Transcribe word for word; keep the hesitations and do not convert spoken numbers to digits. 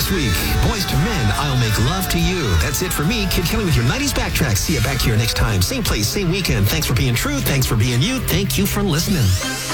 next week. Boys to Men, I'll Make Love to You. That's it for me, Kid Kelly with your nineties Backtrack. See you back here next time. Same place, same weekend. Thanks for being true. Thanks for being you. Thank you for listening.